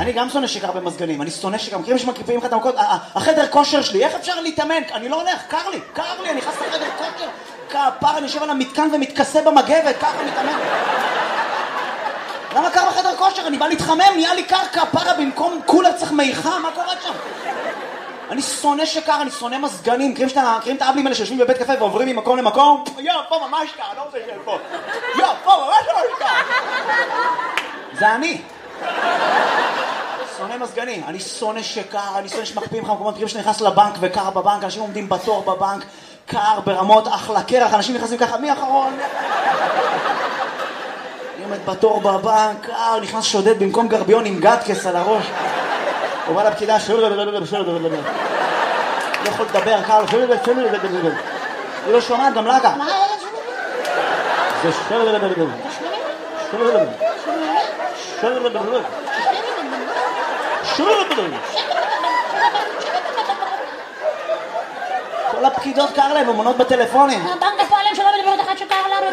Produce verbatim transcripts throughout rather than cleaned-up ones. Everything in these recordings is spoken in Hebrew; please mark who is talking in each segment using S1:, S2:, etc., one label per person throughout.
S1: אני גם שונא שקר במזגנים, אני שונא שקר, מכירים שמקיפים לך את המקות, החדר כושר שלי, איך אפשר להתאמן? אני לא הולך, קר לי, קר לי, אני נכנס לחדר כושר, כפר, אני יושב על המתקן ומתכסה במגבת, ככה מתאמן. למה קר בחדר כושר? אני בא להתחמם, נהיה לי קר כפרה, במקום קולר צריך מיכה, מה קורה שם? אני שונא שקר, אני שונא מזגנים, מכירים שאתה, מכירים את האבלים האלה שיושבים בבית קפה ועוברים ממקום למקום? יו, פה ממש קר, לא רוצה לשאול פה. יו, פה ממש ממש קר. זה אני. שונא מזגנים, אני שונא שקר, אני שונא שמקפיאים לך מקומות, מכירים שאתה נכנס לבנק וקר בבנק, אנשים עומדים בתור בבנק, קר ברמות אחלה קרח, אנשים נכנסים ככה, מי אחרון? אני עומד בתור בבנק, קר, נכנס שודד במקום גרביון עם גטקס על הראש. הוא בא לפקידה, שואל, לא יכול לדבר, קר, שואל, היא לא שומעת, גם לה גם. זה שואל, כל הפקידות קר להם, ומונות בטלפונים.
S2: הבנק הפועלים שלא מדברת אחת שקר לה.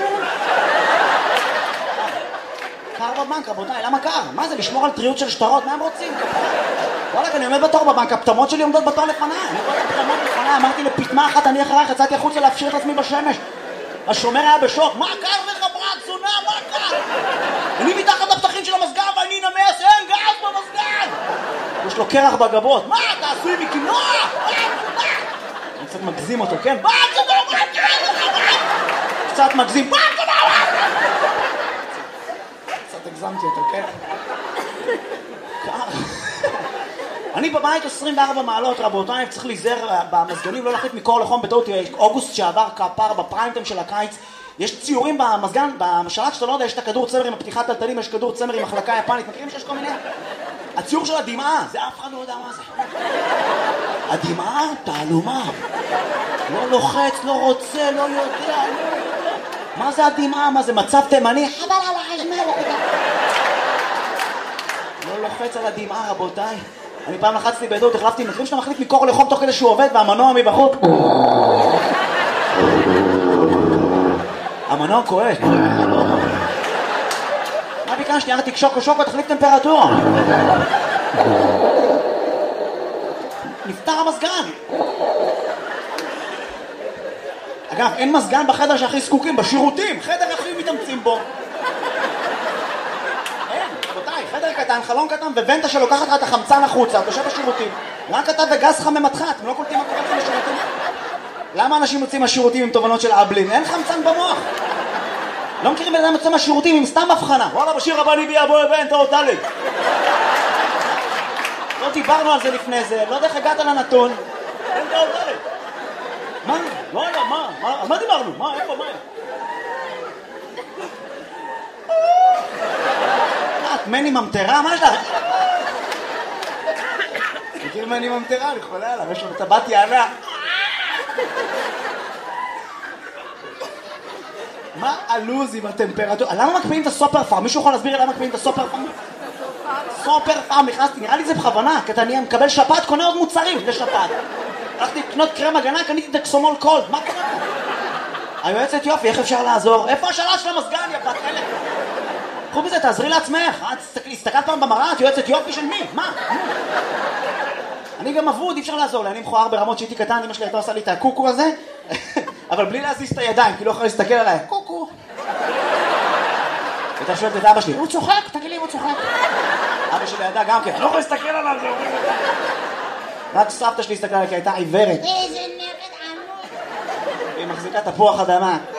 S1: קר בבנק, רבותיי, למה קר? מה זה, לשמור על טריות של שטרות? מה הם רוצים? וואלק, אני עומד בתור בבנק, הפטמות שלי עומדות בתור לפניי. אני רואה את הפטמות לפניי, אמרתי לפטמה אחת, אני אחרייך, יצאתי החוצה להפשיר את עצמי בשמש. השומר היה בשוק, מה קר לך ברק, זונה, מה קר? אני מתחת לפתחים של המסגר ואני נמס, אין גז במסגר! יש לו קרח בגבות, מה, אתה עשוי מקינוע? אני קצת מגזים אותו, כן? מה, קינוע, מה קר לך ברק? קצת מגזים, מה קינוע? קצת הגזמתי אותו, כן? קר. אני בבית עשרים וארבע מעלות, רבותיי, צריך להיזהר במזגנים, לא להחליט מקור לחום בטעות. אוגוסט שעבר כפר בפריימטיים של הקיץ, יש ציורים במזגן, בשלט שאתה לא יודע, יש את הכדור צמר עם הפתיחת טלטלים, יש כדור צמר עם מחלקה יפנית, מכירים שיש כל מיני? הציור של הדמעה, זה אף אחד לא יודע מה זה. הדמעה, תעלומה. לא לוחץ, לא רוצה, לא יודע. מה זה הדמעה? מה זה מצב תימני? חבל על החשמל. לא לוחץ על הדמעה, רבותיי. אני פעם לחצתי בעדות, החלפתי, מכירים שאתה מחליט מקור לחום תוך כדי שהוא עובד והמנוע מבחוץ. המנוע כועס. מה ביקשתי? ירדתי שוקו שוקו, תחליף טמפרטורה. נפטר המסגן. אגב, אין מסגן בחדר שהכי זקוקים, בשירותים, חדר הכי מתאמצים בו. אין, רבותיי, חדר קטן, חלון קטן, וונטה שלוקחת לך את החמצן החוצה, אתה יושב בשירותים. רק אתה וגז חם ממתחת, אתם לא קולטים מה קורה לכם בשירותים? למה אנשים יוצאים מהשירותים עם תובנות של אבלין? אין חמצן במוח. לא מכירים בן אדם יוצא מהשירותים עם סתם הבחנה. וואלה, בשיר הבא אני ביה בו הבן, תאות דלג. לא דיברנו על זה לפני זה, לא יודע איך הגעת לנתון. אין תאות דלג. מה? וואלה, מה? על מה דיברנו? מה? איפה? מה? את מני ממטרה? מה יש לך? מכיר מני ממטרה? אני חולה עליו, יש לו טבעת יענה. מה הלוז עם הטמפרטורה? למה מקפיאים את הסופר פארם? מישהו יכול להסביר למה מקפיאים את הסופר פארם? סופר פארם, נכנסתי, נראה לי זה בכוונה, כי אתה מקבל שפעת, קונה עוד מוצרים לשפעת. הלכתי לקנות קרם הגנה, קניתי דקסומול קולד, מה קורה פה? היועצת יופי, איך אפשר לעזור? איפה השאלה של המסגן, יא בת חלק? חוץ מזה, תעזרי לעצמך, הסתכלת פעם במראה, את יועצת יופי של מי? מה? אני גם אבוד, אי אפשר לעזור לי, אני מכוער ברמות שהייתי קטן, אמא שלי הייתה עושה לי את הקוקו הזה, אבל בלי להזיז את הידיים, כי לא יכול להסתכל עליי, קוקו. ואתה שואלת את אבא שלי, הוא צוחק, תגיד לי, הוא צוחק. אבא שלי ידע גם כן, לא יכול להסתכל עליו, זה אומרים. רק סבתא שלי הסתכלה עליי, כי הייתה עיוורת.
S2: איזה נגד עמוד.
S1: היא מחזיקה תפוח אדמה.